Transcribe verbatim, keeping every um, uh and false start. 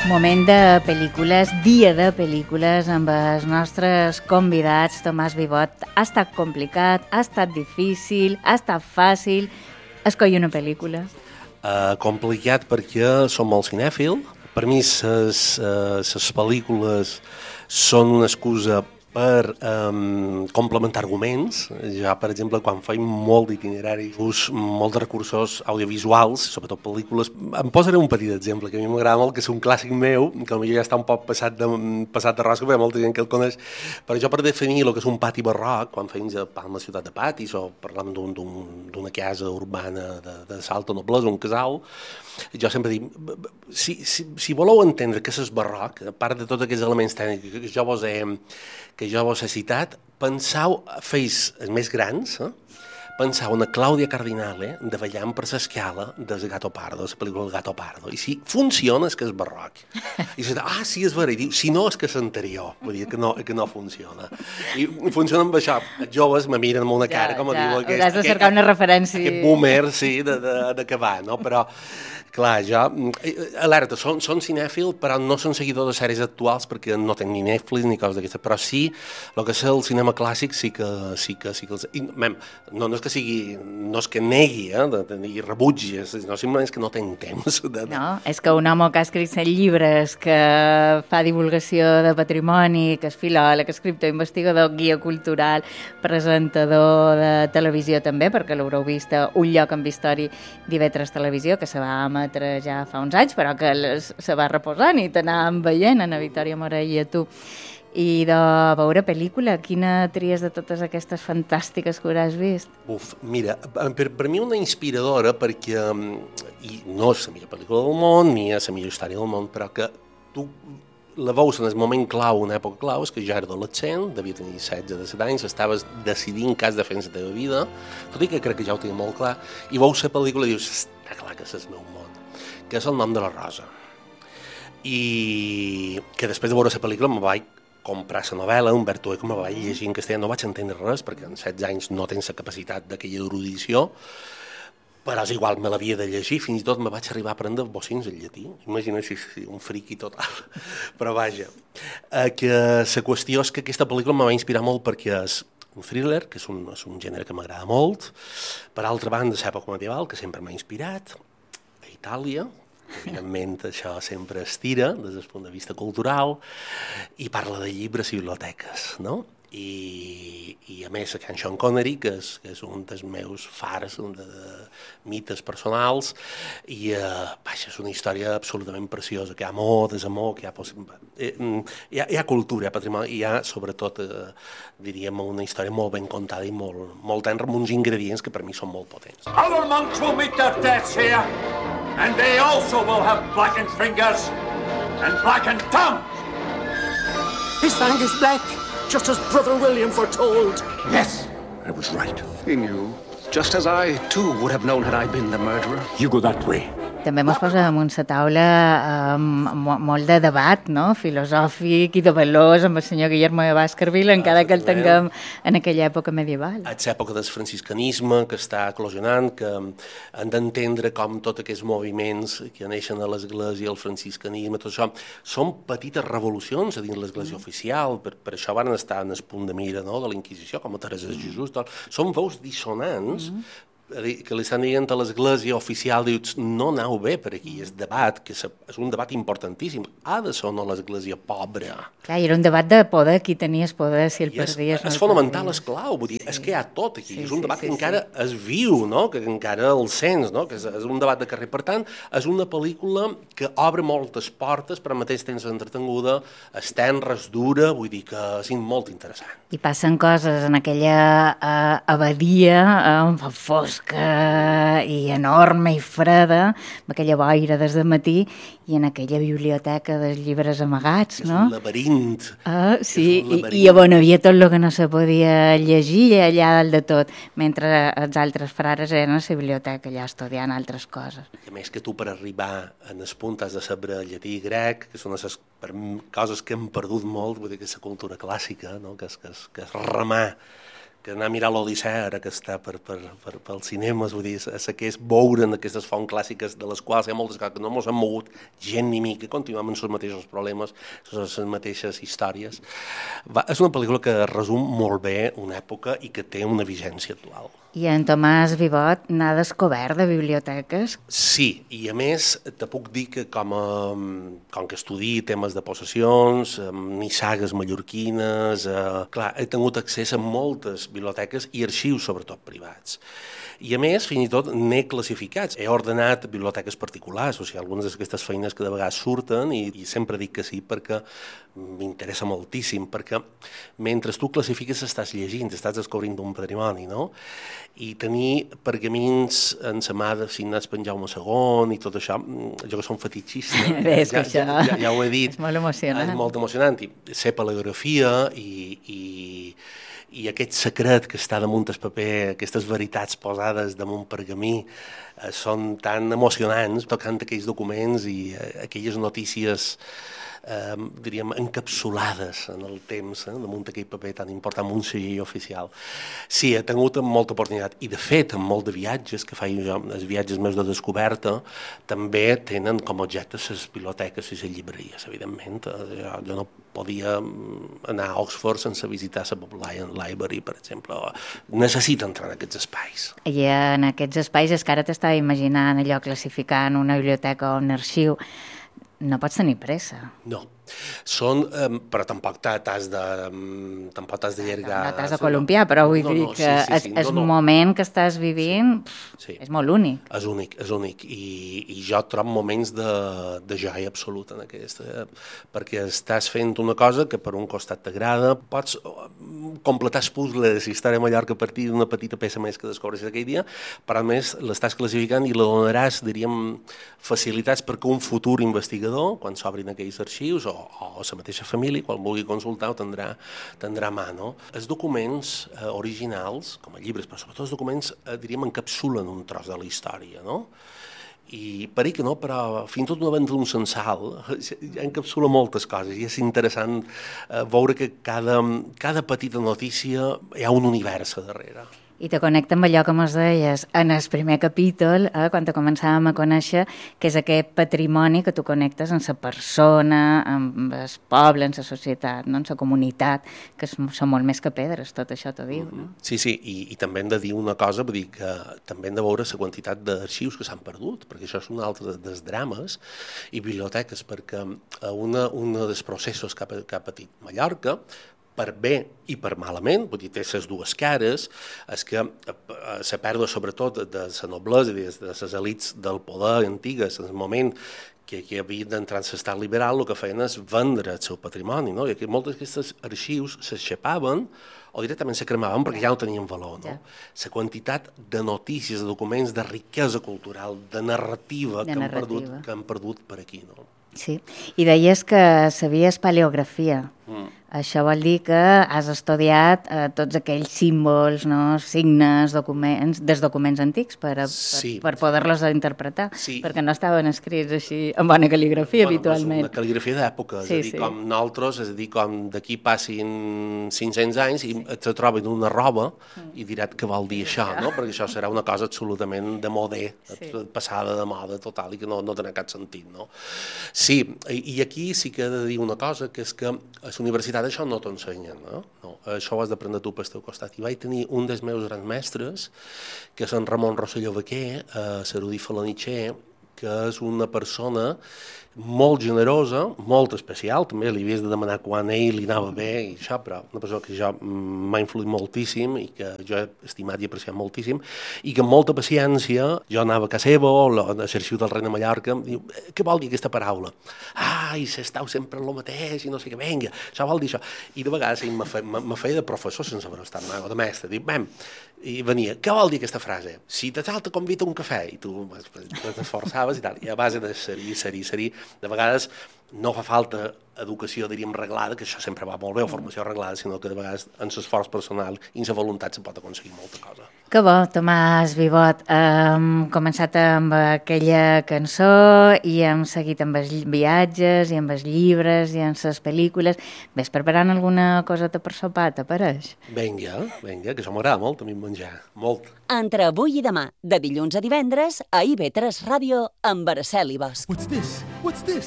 Moment de pel·lícules, dia de pel·lícules amb els nostres convidats. Tomàs Vivot, ha estat complicat, ha estat difícil, ha estat fàcil escollir una pel·lícula? Uh, complicat perquè som molt cinèfil. Per mi les uh, pel·lícules són una excusa per um, complementar arguments. Ja, per exemple, quan faig molt d'itinerari, us molts recursos audiovisuals, sobretot pel·lícules. Em posaré un petit exemple, que a mi m'agrada molt, que és un clàssic meu, que potser ja està un poc passat de, passat de rosca, perquè hi ha molta gent que el coneix, però jo per definir el que és un pati barroc, quan feim a Palma ciutat de patis, o parlem d'una casa urbana de, de Salta Noblesa, un casal, jo sempre dic, si, si, si voleu entendre què és barroc, a part de tots aquests elements tècnics que jo vos he, que jo vos he citat, penseu, feis els més grans, eh? Penseu una Clàudia Cardinale davallant per l'escala del Gato Pardo, la pel·lícula del Gato Pardo, i si funciona és que és barroc. I dius, ah, sí, és vera, i diu, si no és que és anterior, vull dir que no, que no funciona. I funciona amb això, els joves me miren amb una cara, ja, com a ja. diu, aquest, hauràs de cercar una referència. Aquest boomer, sí, de, de, de que va, no? Però, clar, jo, alerta, són, són cinèfil, però no són seguidors de sèries actuals perquè no tenen ni Netflix ni coses d'aquestes, però sí, el que és el cinema clàssic sí que, sí que, sí que els... I, mem, no, no és que sigui, no és que negui, eh, de, de, i rebutgi, no, simplement és que no tenc temps. De, de... No, és que un home que ha escrit set llibres, que fa divulgació de patrimoni, que és filòleg, escriptor, investigador, guia cultural, presentador de televisió també, perquè l'haureu vist a Un lloc amb història d'I V tres Televisió, que se va emetre ja fa uns anys, però que les, se va reposant i t'anàvem veient a Victòria Morell i a tu. I de veure pel·lícula, quina tries de totes aquestes fantàstiques que hauràs vist? Uf, mira, per, per mi una inspiradora perquè, i no és la millor pel·lícula del món, ni és la millor història del món, però que tu la veus en el moment clau, una època clau, és que ja era adolescent, devia tenir setze o disset anys, estaves decidint què has de fer en la teva vida, tot i que crec que ja ho tenia molt clar, i veus la pel·lícula i dius, està clar que és el meu món, que és El nom de la rosa. I que després de veure la pel·lícula me vaig comprar la novel·la, Umberto Eco, me vaig llegir en castellà, no vaig entendre res, perquè en setze anys no tens la capacitat d'aquella erudició, però és igual, me l'havia de llegir, fins i tot me vaig arribar a aprendre bocins en llatí, imagina si, si un friqui total, però vaja, eh, que la qüestió és que aquesta pel·lícula me va inspirar molt perquè és un thriller, que és un, és un gènere que m'agrada molt, per altra banda, l'època medieval, que sempre m'ha inspirat, a Itàlia, evidentment això sempre estira des del punt de vista cultural, i parla de llibres i biblioteques, no? I, i a més, Can Sean Connery, que és, que és un dels meus fars de, de mites personals, i eh, vaja, és una història absolutament preciosa, que hi ha amor, desamor, que hi ha, eh, hi ha, hi ha cultura, hi ha patrimoni, i hi ha, sobretot, eh, diríem, una història molt ben contada i molt, molt tenra, amb uns ingredients que per mi són molt potents. Other monks will meet their deaths here, and they also will have blackened fingers and blackened tongues. His fang is black, just as Brother William foretold. Yes, I was right. He knew, just as I, too, would have known had I been the murderer. You go that way. També mos posa damunt la taula eh, molt de debat, no? Filosòfic i de valors amb el senyor Guillermo de Baskerville, encara que el tinguem en aquella època medieval. És l'època del franciscanisme que està eclosionant, que hem d'entendre com tots aquests moviments que neixen a l'Església, el franciscanisme, tot això, són petites revolucions a dins l'Església mm. oficial, per, per això van estar en el punt de mira, no?, de la Inquisició, com a Teresa de Jesús, tot. Són veus dissonants, mm. que li estan dient a l'Església oficial, dius, no aneu bé per aquí, és debat, que és un debat importantíssim, ha de ser o no l'Església pobra. Clar, era un debat de poder, qui tenies poder, si el perdies... És, és fonamental, és clau, vull dir, sí. És que hi ha tot aquí, sí, és un debat sí, sí, que encara sí. es viu, no?, que encara el sents, no?, que és, és un debat de carrer. Per tant, és una pel·lícula que obre moltes portes, però al mateix temps entretenguda, és tenra, és dura, vull dir que és molt interessant. I passen coses en aquella uh, abadia, uh, fosca i enorme i freda, amb aquella boira des de matí, i en aquella biblioteca dels llibres amagats, no? És un laberint. Ah, sí, un laberint. I, i on havia tot el que no se podia llegir allà dalt de tot, mentre els altres frares eren a la biblioteca allà estudiant altres coses. I a més que tu per arribar en el punt has de saber llatí i grec, que són les per coses que hem perdut molt, vull dir que és la cultura clàssica, no? que, és, que, és, que és remar que anar a mirar l'Odissea ara que està per, per, per, pels cinemes, vull dir, és que és veure'n aquestes fonts clàssiques de les quals hi ha moltes coses que no ens han mogut gent ni mica, continuem amb els mateixos problemes, les mateixes històries. Va, és una pel·lícula que resum molt bé una època i que té una vigència actual. I en Tomàs Vivot n'ha descobert de biblioteques? Sí, i a més te puc dir que com, a, com que estudi temes de possessions, ni sagues mallorquines, eh, clar, he tingut accés a moltes biblioteques i arxius, sobretot privats. I a més, fins i tot n'he classificats. He ordenat biblioteques particulars, o sigui, algunes d'aquestes feines que de vegades surten i, i sempre dic que sí perquè m'interessa moltíssim, perquè mentre tu classifiques estàs llegint, estàs descobrint un patrimoni, no? I tenir pergamins en sa mà de signats per en Jaume segon i tot això, jo que som fetitxista, Ves ja, que ja, ja, ja ho he dit. És molt emocionant. És molt emocionant. I sé paleografia i, i, i aquest secret que està damunt el paper, aquestes veritats posades damunt pergamí, eh, són tan emocionants, tocant aquells documents i eh, aquelles notícies Eh, diríem, encapsulades en el temps, eh, damunt aquell paper tan important, un segell oficial. Sí, he tingut molta oportunitat, i de fet, en molt de viatges que faig jo, els viatges més de descoberta, també tenen com a objecte les biblioteques i les llibreries, evidentment. Jo, jo no podia anar a Oxford sense visitar la Bodleian Library, per exemple. Necessita entrar en aquests espais. I en aquests espais és que ara t'estava imaginant allò classificant una biblioteca o un arxiu. No pots tenir pressa. No. Són, eh, però tampoc t'has de, tampoc t'has de llargar... No t'has de columpiar, però vull no, dir no, que sí, sí, sí, el no, no. moment que estàs vivint sí. és molt únic. És únic, és únic. I, i jo trobo moments de, de joia absoluta en aquesta, perquè estàs fent una cosa que per un costat t'agrada, pots completar el puzzle de la història de Mallorca a partir d'una petita peça més que descobres aquell dia, però a més l'estàs classificant i la donaràs, diríem, facilitats perquè un futur investigador, quan s'obrin aquells arxius, o, o la mateixa família, quan vulgui consultar, ho tindrà, tindrà a mà, no? Els documents eh, originals, com a llibres, però sobretot els documents, eh, diríem, encapsulen un tros de la història, no? I per que no, però fins i tot una venda d'un censal ja encapsula moltes coses i és interessant eh, veure que cada, cada petita notícia hi ha un univers a darrere. I te connecta amb allò que mos deies en el primer capítol, eh, quan te començàvem a conèixer, que és aquest patrimoni que tu connectes amb la persona, amb el poble, amb la societat, no? Amb la comunitat, que són molt més que pedres, tot això t'ho diu. No? Sí, sí, i, i també hem de dir una cosa, vull dir que també hem de veure la quantitat d'arxius que s'han perdut, perquè això és un altre dels drames, i biblioteques, perquè una, una dels processos que ha, que ha patit Mallorca, per bé i per malament, vull dir, té les dues cares, és que la pèrdua sobretot de la noblesa i de les elits del poder antigues, en el moment que, que havien d'entrar en l'estat liberal, el que feien és vendre el seu patrimoni, no? I que molts d'aquests arxius s'aixapaven o directament se cremaven perquè ja no tenien valor, no? La quantitat de notícies, de documents, de riquesa cultural, de narrativa, de que, narrativa. Han perdut, que han perdut per aquí, no? Sí, i deies que sabies paleografia. Mm. Això vol dir que has estudiat eh, tots aquells símbols, no? Signes, documents, dels documents antics per, a, sí. per, per poder-los interpretar, sí. Perquè no estaven escrits així amb bona cal·ligrafia, bueno, habitualment. És una cal·ligrafia d'època, és sí, a dir, sí. Com nosaltres, és a dir, com d'aquí passin cinc-cents anys i et troben una roba mm. i diran què vol dir això, no? Perquè això serà una cosa absolutament de modè, sí. Passada de moda total i que no, no té cap sentit, no? Sí, i aquí sí que he de dir una cosa, que és que a la universitat això no t'ensenyen, no? No, això ho has d'aprendre tu pel teu costat. I vaig tenir un dels meus grans mestres, que és en Ramon Rosselló Baquer, eh, l'erudit felanitxer, que és una persona molt generosa, molt especial, també li havies de demanar quan ell li anava bé i això, però una persona que jo m'ha influït moltíssim i que jo he estimat i apreciat moltíssim i que amb molta paciència jo anava a casa seva o a l'arxiu del Reina Mallorca i diu, què vol dir aquesta paraula? Ai, s'estau sempre en el mateix i no sé què, vinga, això vol dir això. I de vegades ell me feia, me feia de professor sense haver estat mai, o de mestre, diu, bem, i venia, què vol dir aquesta frase? Si te tal te convida a un cafè, i tu t'esforçaves i tal, i a base de serir, serir, serir, de vegades no fa falta educació, diríem, reglada, que això sempre va molt bé, o formació reglada, sinó que de vegades en l'esforç personal i en la voluntat se pot aconseguir molta cosa. Que bo, Tomàs Vivot. Hem començat amb aquella cançó i hem seguit amb els viatges i amb els llibres i amb les pel·lícules. Ves preparant alguna coseta per sopar, t'apareix? Vinga, vinga, que això m'agrada molt, a mi menjar, molt. Entre avui i demà, de dilluns a divendres, a I V tres Ràdio, amb Araceli Bosch. What's this? What's this?